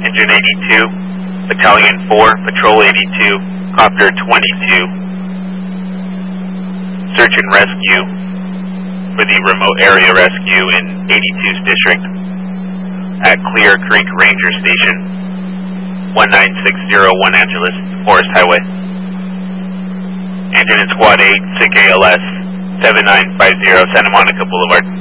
Engine 82, Battalion 4, Patrol 82, Copter 22, search and rescue for the remote area rescue in 82's district at Clear Creek Ranger Station, 19601 Angeles, Forest Highway. Engine in Squad 8, SIG ALS, 7950 Santa Monica Boulevard.